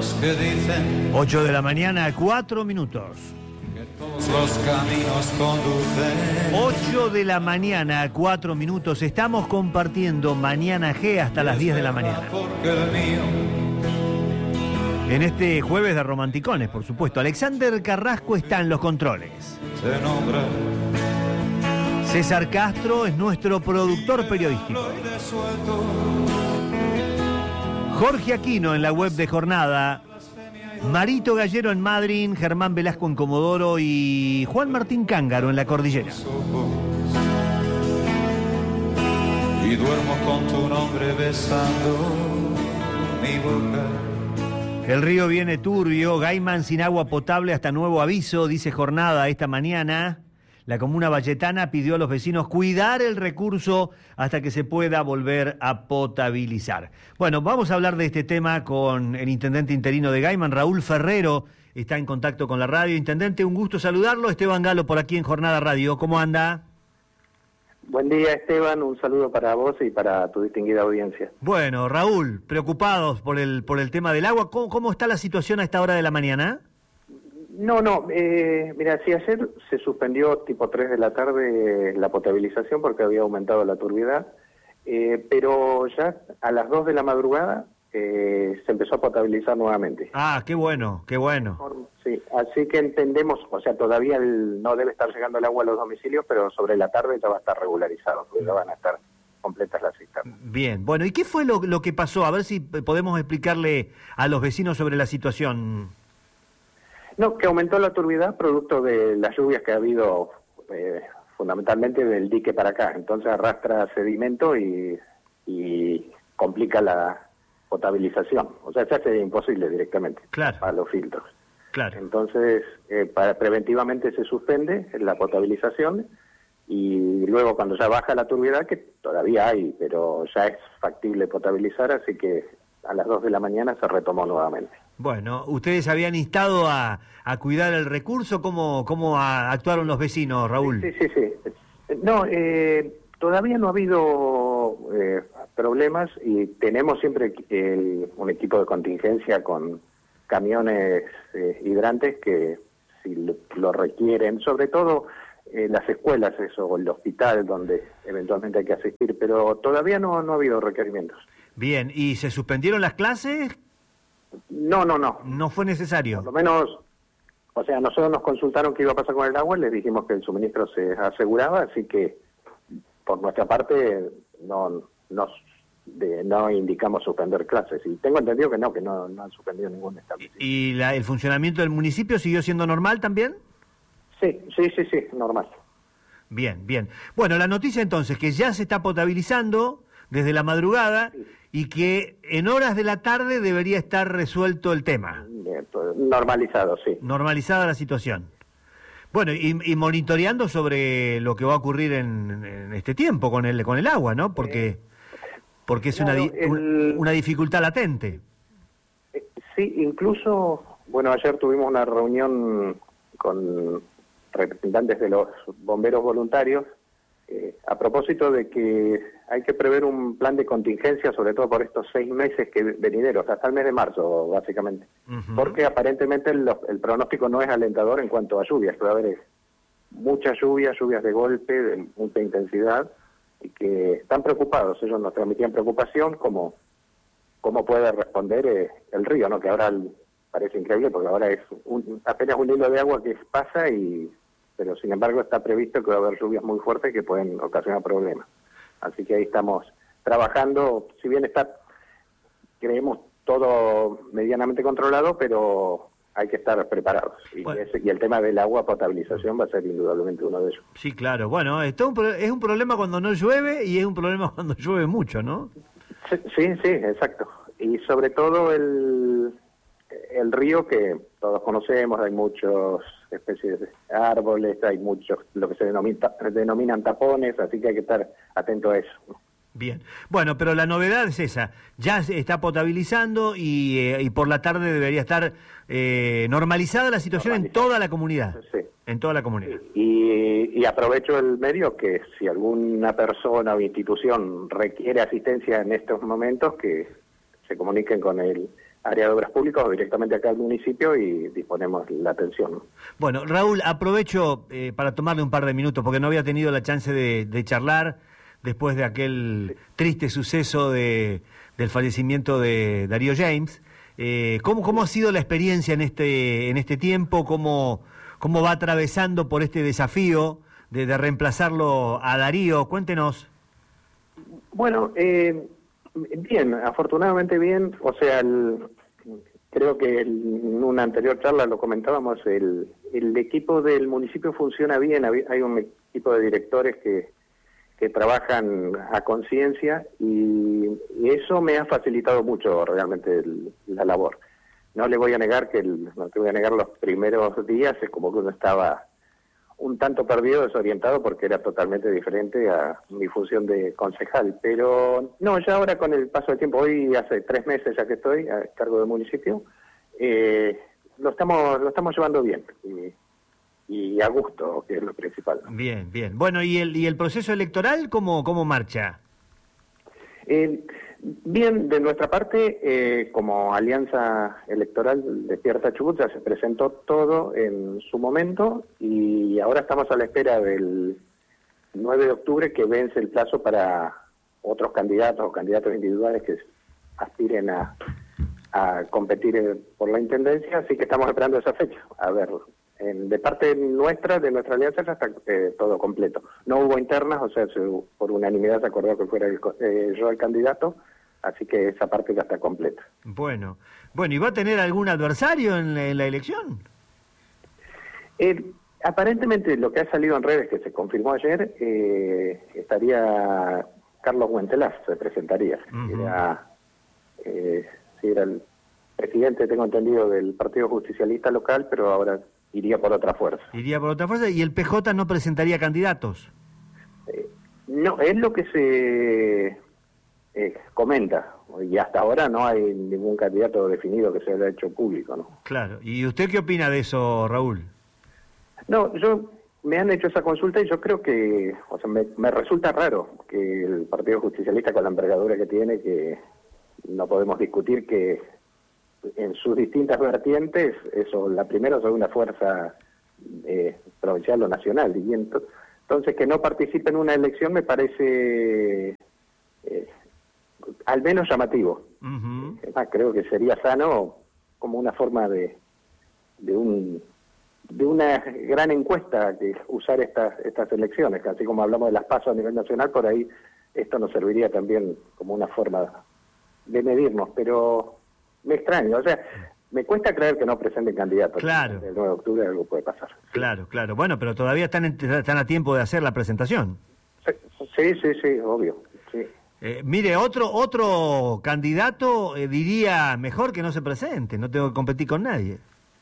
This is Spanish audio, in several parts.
los que dicen 8 de la mañana, 4 minutos. que todos los caminos conducen. 8 de la mañana, 4 minutos. Estamos compartiendo Mañana G hasta las 10 de la mañana. Porque el mío En este jueves de romanticones, por supuesto. Alexander Carrasco está en los controles. se nombra. César Castro es nuestro productor periodístico. Lo desuelto. Jorge Aquino en la web de Jornada. Marito Gallero en Madryn, Germán Velasco en Comodoro y Juan Martín Cángaro en la Cordillera. Y duermo con tu nombre besando mi boca. El río viene turbio, Gaiman sin agua potable hasta nuevo aviso, dice Jornada esta mañana. La comuna valletana pidió a los vecinos cuidar el recurso hasta que se pueda volver a potabilizar. Bueno, vamos a hablar de este tema con el intendente interino de Gaiman, Raúl Ferrero, está en contacto con la radio. Intendente, un gusto saludarlo. Esteban Galo por aquí en Jornada Radio. ¿Cómo anda? Buen día, Esteban, un saludo para vos y para tu distinguida audiencia. Bueno, Raúl, preocupados por el tema del agua. ¿Cómo está la situación a esta hora de la mañana? Mira, sí, ayer se suspendió tipo 3 de la tarde la potabilización porque había aumentado la turbidez, pero ya a las 2 de la madrugada se empezó a potabilizar nuevamente. Ah, qué bueno, qué bueno. Sí, así que entendemos, o sea, todavía no debe estar llegando el agua a los domicilios, pero sobre la tarde ya va a estar regularizado, porque ya van a estar completas las cisternas. Bien, bueno, ¿y qué fue lo que pasó? A ver si podemos explicarle a los vecinos sobre la situación. No, que aumentó la turbidez producto de las lluvias que ha habido fundamentalmente del dique para acá. Entonces arrastra sedimento y complica la potabilización. O sea, se hace imposible directamente para los filtros. Claro. Entonces, preventivamente se suspende la potabilización y luego cuando ya baja la turbidez, que todavía hay, pero ya es factible potabilizar, así que a las 2 de la mañana se retomó nuevamente. Bueno, ¿ustedes habían instado a cuidar el recurso? ¿Cómo actuaron los vecinos, Raúl? Sí. No, todavía no ha habido problemas y tenemos siempre un equipo de contingencia con camiones hidrantes que si lo requieren, sobre todo las escuelas o el hospital donde eventualmente hay que asistir, pero todavía no ha habido requerimientos. Bien, ¿y se suspendieron las clases? No. ¿No fue necesario? Por lo menos, o sea, nosotros nos consultaron qué iba a pasar con el agua, les dijimos que el suministro se aseguraba, así que por nuestra parte no indicamos suspender clases. Y tengo entendido que no han suspendido ningún establecimiento. ¿Y el funcionamiento del municipio siguió siendo normal también? Sí, normal. Bien. Bueno, la noticia entonces que ya se está potabilizando desde la madrugada y que en horas de la tarde debería estar resuelto el tema. Normalizado, sí. Normalizada la situación. Bueno, y monitoreando sobre lo que va a ocurrir en este tiempo con el agua, ¿no? Porque es claro, una dificultad latente. Sí, incluso, bueno, ayer tuvimos una reunión con representantes de los bomberos voluntarios a propósito de que hay que prever un plan de contingencia, sobre todo por estos 6 meses venideros, hasta el mes de marzo, básicamente. Porque aparentemente el pronóstico no es alentador en cuanto a lluvias. Puede haber muchas lluvias de golpe, de mucha intensidad, y que están preocupados. Ellos nos transmitían preocupación cómo puede responder el río, ¿no? Que ahora parece increíble porque ahora es apenas un hilo de agua que pasa pero sin embargo está previsto que va a haber lluvias muy fuertes que pueden ocasionar problemas. Así que ahí estamos trabajando, si bien creemos todo medianamente controlado, pero hay que estar preparados. Y el tema del agua, potabilización, va a ser indudablemente uno de ellos. Sí, claro. Bueno, esto es un problema cuando no llueve y es un problema cuando llueve mucho, ¿no? Sí, exacto. Y sobre todo el río que todos conocemos, hay muchas especies de árboles, hay muchos, lo que se denominan tapones, así que hay que estar atento a eso. Bien, bueno, pero la novedad es esa, ya se está potabilizando y por la tarde debería estar normalizada la situación en toda la comunidad. Sí. En toda la comunidad. Y aprovecho el medio que si alguna persona o institución requiere asistencia en estos momentos, que se comuniquen con el área de obras públicas o directamente acá al municipio y disponemos la atención. Bueno, Raúl, aprovecho para tomarle un par de minutos, porque no había tenido la chance de charlar después de aquel triste suceso del fallecimiento de Darío James. ¿Cómo ha sido la experiencia en este tiempo? ¿Cómo va atravesando por este desafío de reemplazarlo a Darío? Cuéntenos. Bueno, bien, afortunadamente bien. O sea, creo que en una anterior charla lo comentábamos, el equipo del municipio funciona bien. Hay un equipo de directores que trabajan a conciencia y eso me ha facilitado mucho realmente la labor. No le voy a negar no te voy a negar, los primeros días es como que uno estaba un tanto perdido, desorientado, porque era totalmente diferente a mi función de concejal. Pero no, ya ahora con el paso del tiempo, hoy hace 3 meses ya que estoy a cargo del municipio, lo estamos llevando bien y a gusto, que es lo principal. Bien, bien. Bueno, ¿y el proceso electoral cómo marcha? Bien, de nuestra parte, como Alianza Electoral Despierta Chubut, ya se presentó todo en su momento y ahora estamos a la espera del 9 de octubre, que vence el plazo para otros candidatos o candidatos individuales que aspiren a competir por la intendencia, así que estamos esperando esa fecha. A ver, de parte nuestra, de nuestra alianza, ya está todo completo. No hubo internas, o sea, por unanimidad se acordó que fuera yo el candidato, así que esa parte ya está completa. Bueno, ¿y va a tener algún adversario en la elección? Aparentemente, lo que ha salido en redes, que se confirmó ayer, estaría Carlos Huentelaz, se presentaría. Era el presidente, tengo entendido, del Partido Justicialista local, pero ahora iría por otra fuerza. Iría por otra fuerza, ¿y el PJ no presentaría candidatos? No, es lo que se comenta, y hasta ahora no hay ningún candidato definido que se haya hecho público, ¿no? Claro, ¿y usted qué opina de eso, Raúl? No, me han hecho esa consulta y yo creo que, o sea, me resulta raro que el Partido Justicialista, con la envergadura que tiene, que no podemos discutir que en sus distintas vertientes, eso, la primera es una fuerza provincial o nacional, y entonces que no participe en una elección me parece al menos llamativo. Además, creo que sería sano como una forma de una gran encuesta, que usar estas elecciones, así como hablamos de las PASO a nivel nacional, por ahí esto nos serviría también como una forma de medirnos, pero me extraño, o sea, me cuesta creer que no presenten candidatos. Claro. El 9 de octubre algo puede pasar. Claro. Bueno, pero todavía están a tiempo de hacer la presentación. Sí, obvio, sí. Mire, otro candidato diría mejor que no se presente, no tengo que competir con nadie.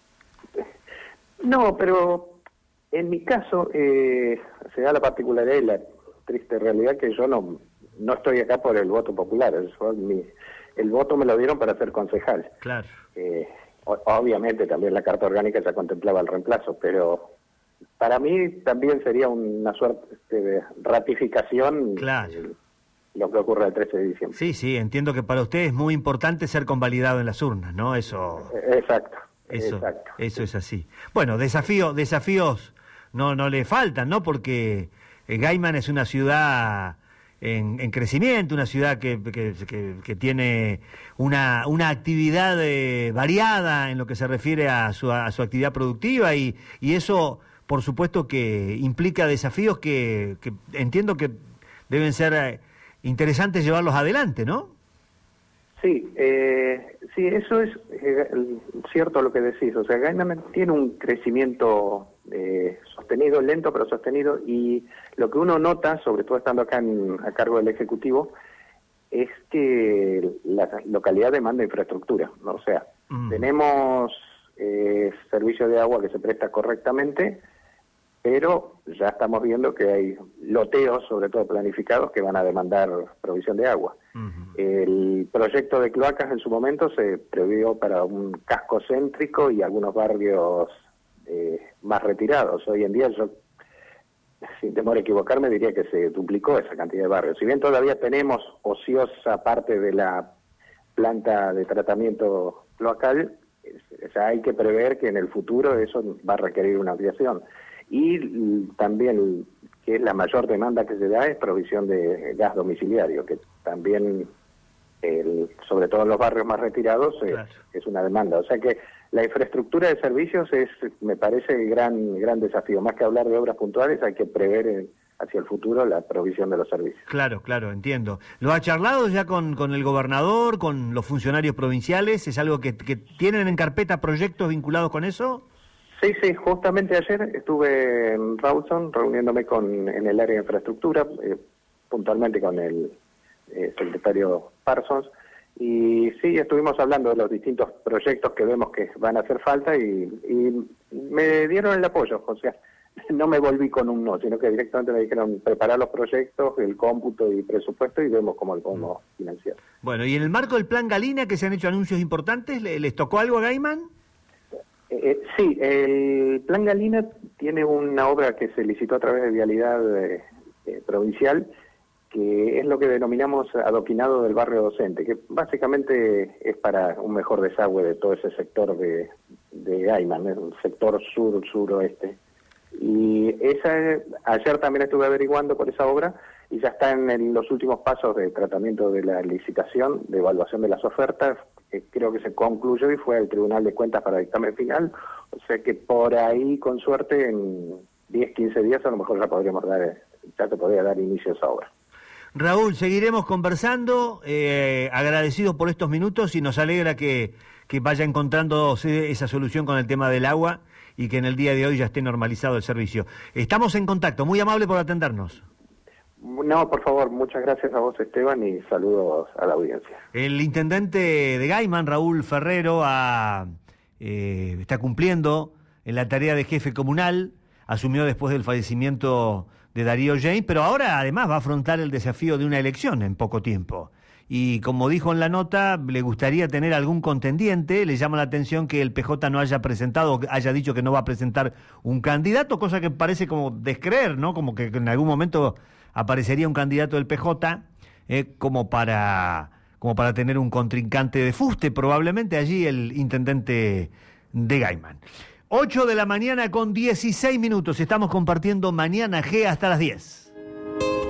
No, pero en mi caso se da la particularidad y la triste realidad que yo no estoy acá por el voto popular. El voto me lo dieron para ser concejal. Claro. Obviamente también la carta orgánica ya contemplaba el reemplazo, pero para mí también sería una suerte de ratificación. Claro. Lo que ocurre el 13 de diciembre. Sí, entiendo que para usted es muy importante ser convalidado en las urnas, ¿no? Eso. Exacto. Eso es así. Bueno, desafíos no le faltan, ¿no? Porque Gaiman es una ciudad en crecimiento, una ciudad que tiene una actividad variada en lo que se refiere a su actividad productiva y eso, por supuesto, que implica desafíos que entiendo que deben ser interesantes llevarlos adelante, ¿no? Sí, eso es cierto lo que decís. O sea, Gaiman tiene un crecimiento sostenido, lento pero sostenido, y lo que uno nota, sobre todo estando acá a cargo del Ejecutivo, es que la localidad demanda infraestructura, ¿no? O sea, tenemos servicio de agua que se presta correctamente, pero ya estamos viendo que hay loteos, sobre todo planificados, que van a demandar provisión de agua. El proyecto de cloacas en su momento se previó para un casco céntrico y algunos barrios más retirados. Hoy en día yo, sin temor a equivocarme, diría que se duplicó esa cantidad de barrios. Si bien todavía tenemos ociosa parte de la planta de tratamiento local, o sea, hay que prever que en el futuro eso va a requerir una ampliación. Y también, que es la mayor demanda que se da, es provisión de gas domiciliario, que también, sobre todo en los barrios más retirados, Claro. es una demanda. O sea que la infraestructura de servicios me parece, el gran desafío. Más que hablar de obras puntuales, hay que prever hacia el futuro la provisión de los servicios. Claro, claro, entiendo. ¿Lo ha charlado ya con el gobernador, con los funcionarios provinciales? ¿Es algo que tienen en carpeta proyectos vinculados con eso? Sí, justamente ayer estuve en Rawson reuniéndome en el área de infraestructura, puntualmente con el secretario Parsons, y sí, estuvimos hablando de los distintos proyectos que vemos que van a hacer falta y me dieron el apoyo, o sea, no me volví con un no, sino que directamente me dijeron preparar los proyectos, el cómputo y presupuesto y vemos cómo lo podemos financiar. Bueno, y en el marco del Plan Galina, que se han hecho anuncios importantes, ¿les tocó algo a Gaiman? Sí, el Plan Galina tiene una obra que se licitó a través de Vialidad Provincial, que es lo que denominamos adoquinado del barrio docente, que básicamente es para un mejor desagüe de todo ese sector de Gaiman, el sector sur-suroeste. Y ayer también estuve averiguando por esa obra y ya está en los últimos pasos de tratamiento de la licitación, de evaluación de las ofertas. Creo que se concluyó y fue al Tribunal de Cuentas para dictamen final. O sea que por ahí, con suerte, en 10, 15 días a lo mejor ya se podría dar inicio a esa obra. Raúl, seguiremos conversando, agradecidos por estos minutos y nos alegra que vaya encontrando esa solución con el tema del agua y que en el día de hoy ya esté normalizado el servicio. Estamos en contacto, muy amable por atendernos. No, por favor, muchas gracias a vos, Esteban, y saludos a la audiencia. El intendente de Gaiman, Raúl Ferrero, está cumpliendo en la tarea de jefe comunal, asumió después del fallecimiento de Darío James, pero ahora además va a afrontar el desafío de una elección en poco tiempo. Y como dijo en la nota, le gustaría tener algún contendiente. Le llama la atención que el PJ no haya presentado, haya dicho que no va a presentar un candidato, cosa que parece como descreer, ¿no? Como que en algún momento aparecería un candidato del PJ, como para tener un contrincante de fuste, probablemente allí el intendente de Gaiman. 8 de la mañana con 16 minutos. Estamos compartiendo Mañana G hasta las 10.